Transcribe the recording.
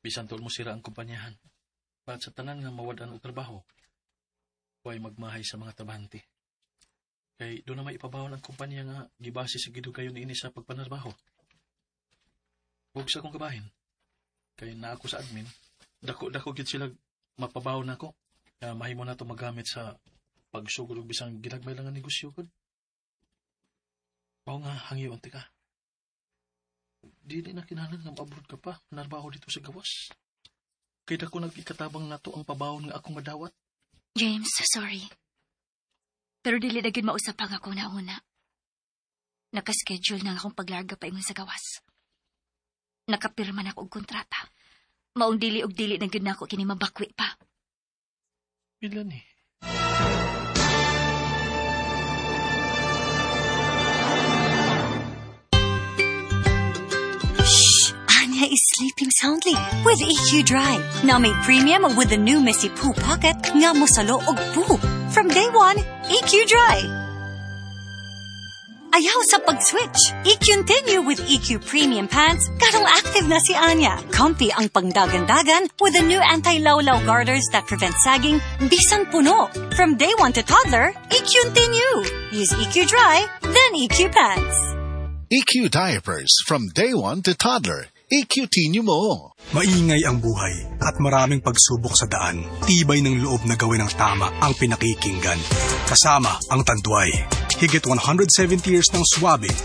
Bisan tol mo sira ang kumpanyahan. Ba't sa tanan nga mawadan og trabaho? Huwag magmahay sa mga trabahante. Kay doon na may ipabawon ang kumpanya nga gibase sa gidugayon niini sa pagpanarbaho. Huwag sa akong kabahin. Kay na ako sa admin, dako gid sila mapabawon nako. Kaya mahimo na to magamit sa pagsugod og bisang ginagmay lang nga negosyo gud. Mao nga hangyo unti ka. Di na kinahanglan nga maabroad ka pa, narbaho dito sa gawas. Kay dako nagikatabang nato ang pabawon nga akong madawat. James, sorry. Pero dili na gid mausap ang ako na una. Nakaschedule na akong paglarga pa ingon sa gawas. Nakapirma na ako og kontrata. Maong dili og dili na gid na ako kini mabakwi pa. Pila ni? Anya is sleeping soundly with EQ Dry. Now made premium with the new Messy Poo Pocket nga mosalo og poo. From day one, EQ Dry. Ayaw sa pag-switch. I-continue with EQ Premium Pants. Karong active na si Anya. Comfy ang pangdagan-dagan with the new anti-lawlaw garters that prevent sagging bisan puno. From day one to toddler, I-continue. Use EQ Dry, then EQ Pants. EQ Diapers from day one to toddler. EQ-tinyo mo. Maingay ang buhay at maraming pagsubok sa daan. Tibay ng loob na gawin ang tama ang pinakikinggan. Kasama ang Tanduay. Higit 170 years ng swabe